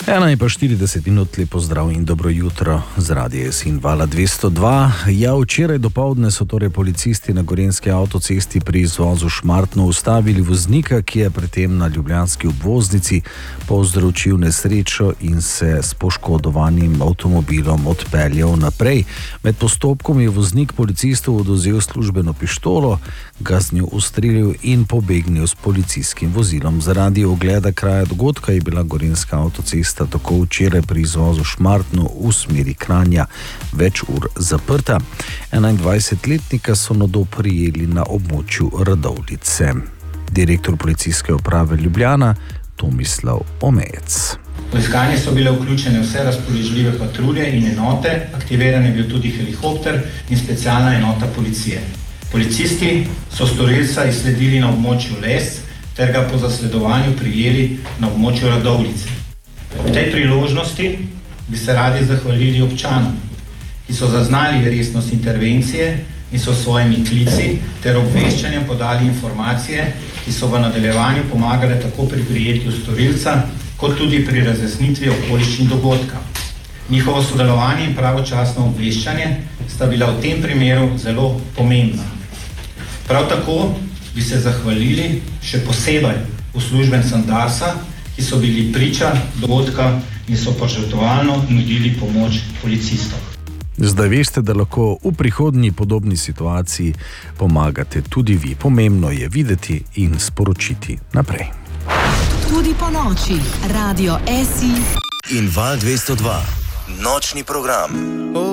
41 minut, lepo zdrav in dobro jutro z Radia SIN Vala 202. Ja, včeraj dopoldne so torej policisti na Gorenjski avtocesti pri izvozu Šmartno ustavili voznika, ki je pri tem na ljubljanski obvoznici povzročil nesrečo in se s poškodovanim avtomobilom odpeljal naprej. Med postopkom je voznik policistov odvzel službeno pištolo, ga z njo ustrelil in pobegnil s policijskim vozilom. Zaradi ogleda kraja dogodka je bila Gorenjska avtocesta tako včeraj pri izvozu Šmartno v smeri Kranja več ur zaprta. 21-letnika so nato prijeli na območju Radovljice. Direktor policijske uprave Ljubljana Tomislav Omejec. V iskanje so bile vključene vse razpoložljive patrulje in enote, aktiviran je bil tudi helikopter in specialna enota policije. Policisti so storilca izsledili na območju Les ter ga po zasledovanju prijeli na območju Radovljice. V tej priložnosti bi se radi zahvalili občanom, ki so zaznali resnost intervencije in so s svojimi klici ter obveščanjem podali informacije, ki so v nadaljevanju pomagale tako pri prijetju storilca, kot tudi pri razjasnitvi okoliščin dogodka. Njihovo sodelovanje in pravočasno obveščanje sta bila v tem primeru zelo pomembna. Prav tako bi se zahvalili še posebej uslužbencem Darsa, ki so bili priča dogodka in so požrtvovalno nudili pomoč policistom. Zdaj veste, da lahko v prihodnji podobni situaciji pomagate tudi vi. Pomembno je videti in sporočiti naprej. Tudi po noči, Radio SIN in Val 202, nočni program.